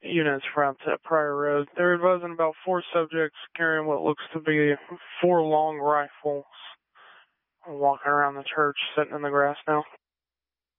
units from Pryor Road. They're advising about 4 subjects carrying what looks to be 4 long rifles. Walking around the church, sitting in the grass now.